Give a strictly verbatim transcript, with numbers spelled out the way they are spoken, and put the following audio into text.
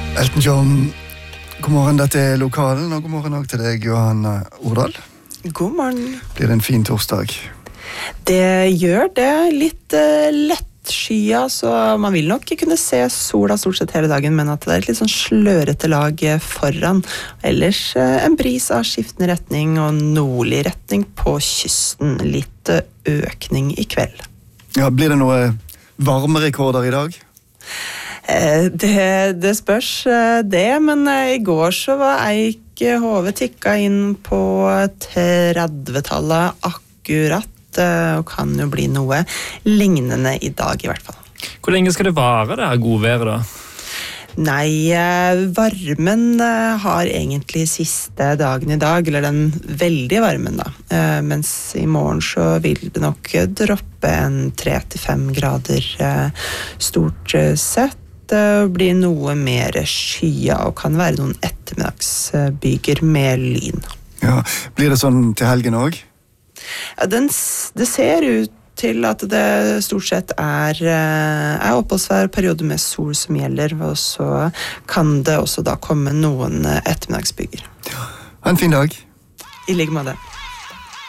Elton John, god morgen, dette er Lokalen, og god morgen også til deg, Johan Ordal. God morgen. Blir det en fin torsdag? Det gjør det, litt uh, lettskya, så man vil nok kunne se sola stort sett hele dagen, men at det er et litt sånn slørete lag foran. Ellers uh, en bris av skiftende retning og nordlig retning på kysten, litt uh, økning i kveld. Ja, blir det noe varmerekorder i dag? Det, det spørs det, men i går så var Eik Hove tikka inn på tredvetallet akkurat, og kan jo bli noe lignende i dag i hvert fall. Hvor lenge skal det vare det her godværet da? Nei, varmen har egentlig siste dagen i dag, eller den veldig varmen da, mens i morgen så vil det nok droppe en tre til fem grader stort sett. Det blir noe mer skya og kan være noen ettermiddagsbyger med lyn. Ja, blir det sånn til helgen også? Ja, den, det ser ut til at det stort sett er, er oppholdsvær, perioder med sol som gjelder, og så kan det også da komme noen ettermiddagsbyger. Ja, ha en fin dag. I like måte.